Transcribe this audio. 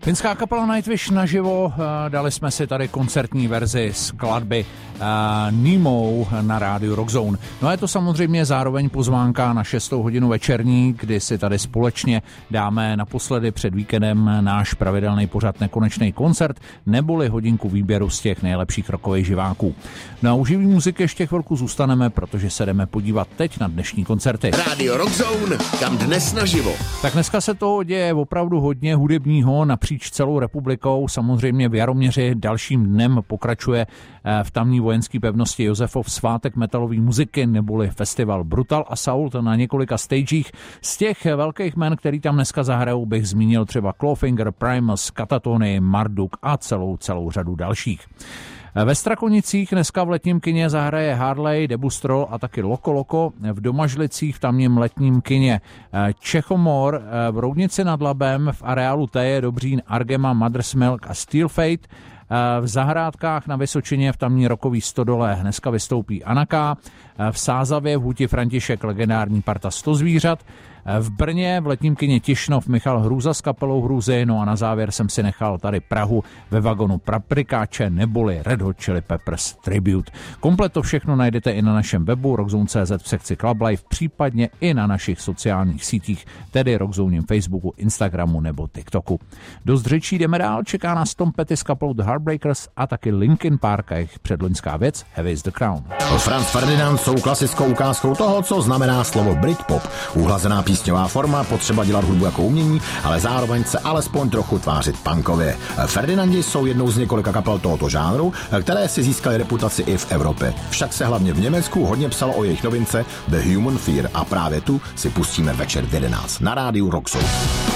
Finská kapela Nightwish naživo, dali jsme si tady koncertní verzi skladby Nemo na rádiu Rockzone. No a je to samozřejmě zároveň pozvánka na 6. hodinu večerní, kdy si tady společně dáme naposledy před víkendem náš pravidelný pořad Nekonečný koncert, neboli hodinku výběru z těch nejlepších rockových živáků. Na uživý muziky ještě chvilku zůstaneme, protože se jdeme podívat teď na dnešní koncerty. Rádio Rockzone, kam dnes naživo. Tak dneska se toho děje opravdu hodně hudebního napříč celou republikou. Samozřejmě v Jaroměři dalším dnem pokračuje v tamní vojenské pevnosti Josefov svátek metalové muziky, neboli festival Brutal Assault na několika stagech. Z těch velkých jmen, který tam dneska zahrajou, bych zmínil třeba Clawfinger, Primus, Katatony, Marduk a celou řadu dalších. Ve Strakonicích dneska v letním kině zahraje Harley, Debustrol a taky Loko Loko. V Domažlicích v tamním letním kině Čechomor, v Roudnici nad Labem, v areálu Teje, Dobřín, Argema, Mother's Milk a Steel Fate. V Zahrádkách na Vysočině v tamní rokový Stodole dneska vystoupí Anaka. V Sázavě v Huti František legendární parta 100 zvířat. V Brně v letním kině Tišnov Michal Hrůza s kapelou Hrůzy, no a na závěr jsem si nechal tady Prahu ve vagonu Paprikáče neboli Red Hot Chili Peppers Tribute. Komplet to všechno najdete i na našem webu rockzone.cz v sekci Club Life, případně i na našich sociálních sítích, tedy Rockzone, Facebooku, Instagramu nebo TikToku. Dost řečí jdeme dál, čeká nás Tom Petty s kapelou The Heartbreakers a taky Linkin Park a jejich předloňská věc Heavy is the Crown. Franz Ferdinand jsou klasickou ukázkou toho, co znamená slovo Britpop. Uhlazená písňová forma, potřeba dělat hudbu jako umění, ale zároveň se alespoň trochu tvářit punkově. Ferdinandi jsou jednou z několika kapel tohoto žánru, které si získaly reputaci i v Evropě. Však se hlavně v Německu hodně psalo o jejich novince The Human Fear a právě tu si pustíme večer v 11 na rádiu Rockzone.